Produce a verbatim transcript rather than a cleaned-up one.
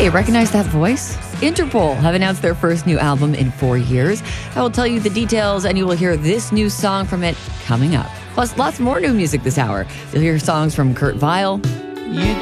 Hey, recognize that voice? Interpol have announced their first new album in four years. I will tell you the details, and you will hear this new song from it coming up. Plus, lots more new music this hour. You'll hear songs from Kurt Vile, You